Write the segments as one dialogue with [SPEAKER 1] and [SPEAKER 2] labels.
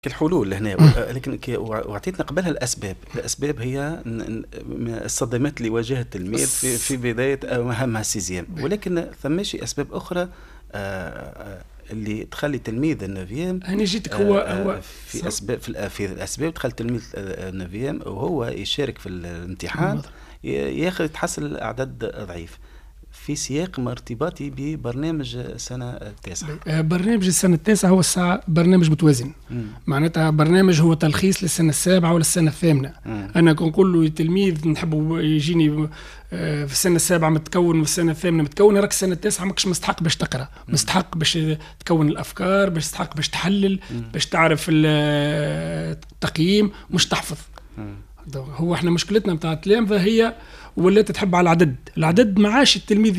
[SPEAKER 1] الحلول لهنا لكن وعطيتنا قبلها الاسباب هي الصدمات اللي واجهها التلميذ في بدايه مهامها السيزيام، ولكن ثماشي اسباب اخرى اللي تخلي تلميذ النوفيام.
[SPEAKER 2] انا جيتك هو
[SPEAKER 1] في اسباب في الاسباب تخلي تلميذ النوفيام وهو يشارك في الامتحان ياخذ يتحصل الاعداد ضعيف في سياق ارتباطي ببرنامج السنة التاسعة.
[SPEAKER 2] برنامج السنة التاسعة هو الساعة برنامج متوازن. معناتها برنامج هو تلخيص للسنة السابعة ولا السنة الثامنة. أنا نقول له تلميذ نحبه يجيني في السنة السابعة متكون والسنة الثامنة متكون، راك السنة التاسعة ماكش مستحق باش تقرأ، مستحق باش تكون الأفكار، باش تستحق باش تحلل، باش تعرف التقييم، مش تحفظ. هو احنا مشكلتنا متاع التلامذة هي ولات تحب على العدد ما عادش التلميذ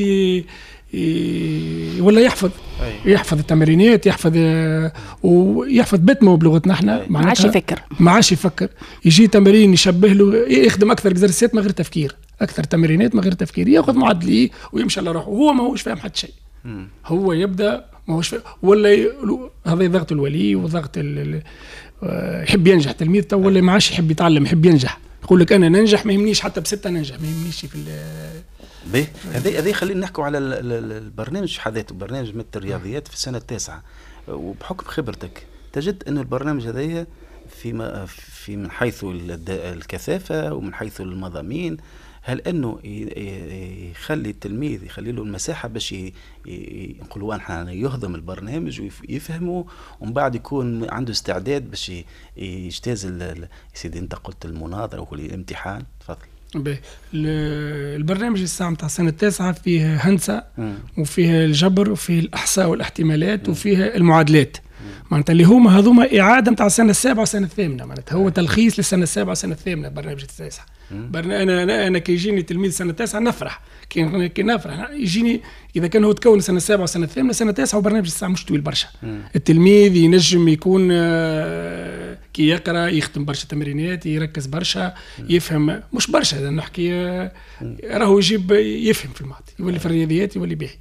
[SPEAKER 2] ولا يحفظ التمرينات، ويحفظ بتمه بلغتنا احنا.
[SPEAKER 3] ما عادش
[SPEAKER 2] يفكر يجي تمرين يشبه له، يخدم اكثر اكزرسيات من غير تفكير، اكثر تمرينات من غير تفكير، ياخذ معدليه ويمشي على روحه وهو ما هوش فاهم حتى شيء. هو يبدا ما هوش فاهم، ولا هذا ضغط الولي وضغط يحب ينجح التلميذ تو، ولا ما عادش يحب يتعلم، يحب ينجح. يقول لك انا ننجح، ما يهمنيش حتى ب6 ننجح، ما يهمنيش في
[SPEAKER 1] هذا خلينا نحكوا على البرنامج حذاته، برنامج مثل الرياضيات في السنة التاسعة. وبحكم خبرتك تجد أن البرنامج هذايا في من حيث الكثافة ومن حيث المضامين، هل أنه يخلي التلميذ يخلي له المساحة باش نقولوا احنا يهضم البرنامج ويفهمه، ومن بعد يكون عنده استعداد باش يجتاز سيدي انت قلت المناظرة والامتحان؟ تفضل.
[SPEAKER 2] البرنامج الساعة متاع السنة التاسعة فيه هندسة وفيه الجبر وفيه الإحصاء والاحتمالات وفيه المعادلات. معناتها اللي هما هذوما إعادة متاع السنة السابعة والسنة الثامنة، معناتها هو تلخيص للسنة السابعة والسنة الثامنة برنامج التاسعة. أنا كي يجيني تلميذ السنة التاسعة نفرح، كي نفرح يجيني إذا كان هو تكون السنة السابعة والسنة الثامنة. السنة التاسعة وبرنامج التاسعة مش طويل برشا. التلميذ ينجم يكون كي يقرأ يختم برشا تمرينات، يركز برشا، يفهم مش برشا إذا نحكي راهو يفهم في الماضي، يولي في الرياضيات يولي باهي.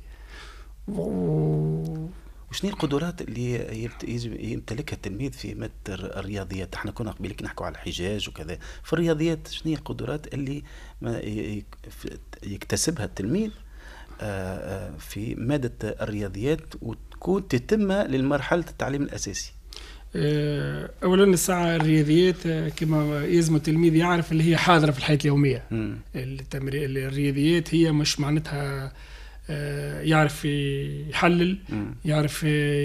[SPEAKER 1] وشنو القدرات اللي يمتلكها التلميذ في مادة الرياضيات؟ احنا كنا قبيلك نحكوا على الحجاج وكذا، في الرياضيات شنو القدرات اللي يكتسبها التلميذ في مادة الرياضيات وتكون تتمة للمرحلة التعليم الأساسي؟
[SPEAKER 2] أولا الساعة الرياضيات كما يلزم التلميذ يعرف اللي هي حاضرة في الحياة اليومية. الرياضيات هي مش معناتها يعرف يحلل، يعرف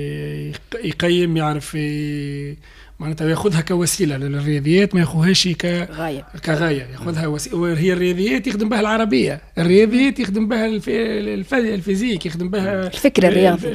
[SPEAKER 2] يقيم، يعرف معناتها ياخذها كوسيله للرياضيات، ما ياخذهاش كغايه، ياخذها وسيله. هي الرياضيات يخدم بها العربيه، الرياضيات يخدم بها الفيزيك، يخدم بها
[SPEAKER 3] الفكر الرياضي،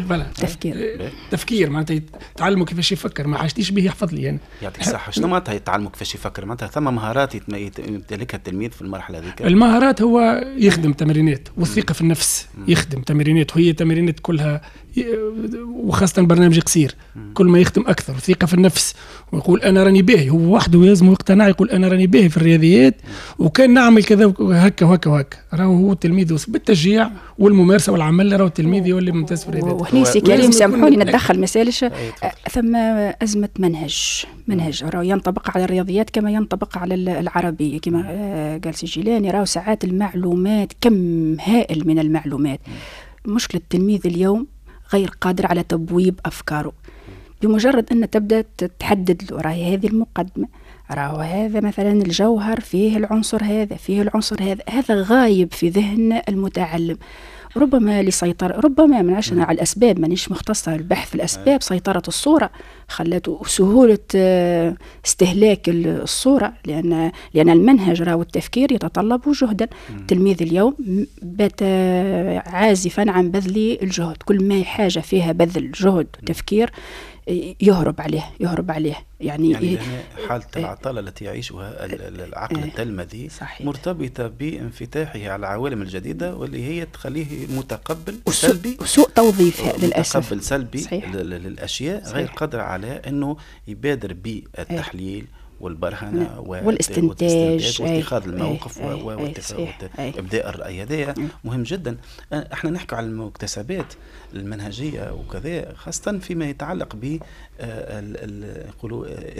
[SPEAKER 2] تفكير معناتها تعلموا كيفاش يفكر. ما حاجتيش به يحفظ لي انا.
[SPEAKER 1] يعطيك الصحه. شنو معناتها يتعلموا كيفاش يفكر؟ معناتها ثم مهارات يمتلكها التلميذ في المرحله هذيك.
[SPEAKER 2] المهارات هو يخدم تمرينات، والثقه في النفس، يخدم تمرينات، وهي تمرينات كلها وخاصة برنامج قصير كل ما يخدم أكثر. ثقة في النفس ويقول أنا راني باهي، هو وحده لازم يقتنع، يقول أنا راني باهي في الرياضيات وكان نعمل كذا هكا وهكا وهكا. راهو هو التلميذ بالتشجيع والممارسة والعمل راهو التلميذ يولي ممتاز في الرياضيات.
[SPEAKER 3] وهني سي كريم سامحوني نتدخل مسالش، ثم أزمة منهج راهو ينطبق على الرياضيات كما ينطبق على العربية. كما قال سي جيلاني راهو ساعات المعلومات كم هائل من المعلومات. مشكلة التلميذ اليوم غير قادر على تبويب أفكاره. بمجرد أن تبدأ تحدد له راهي هذه المقدمة، راهو هذا مثلا الجوهر فيه العنصر هذا، فيه العنصر هذا غايب في ذهن المتعلم. ربما لسيطرة، ربما من عشان على الأسباب، مانيش مختصة البحث في الأسباب، سيطرة الصورة خلته سهولة استهلاك الصورة، لأن المنهج راهو التفكير يتطلب جهدا. التلميذ اليوم بات عازفا عن بذل الجهد، كل ما حاجة فيها بذل جهد وتفكير يهرب عليه يعني
[SPEAKER 1] حالة العطلة التي يعيشها العقل التلمذي مرتبطة بانفتاحه على العوالم الجديدة، واللي هي تخليه متقبل سلبي
[SPEAKER 3] وسوء توظيفها للأسف،
[SPEAKER 1] متقبل سلبي للأشياء، غير قادر على أنه يبادر بالتحليل والبرهنه
[SPEAKER 3] والاستنتاج
[SPEAKER 1] واتخاذ الموقف وابداء الراي. هذا مهم جدا. احنا نحكي على المكتسبات المنهجيه وكذا، خاصه فيما يتعلق ب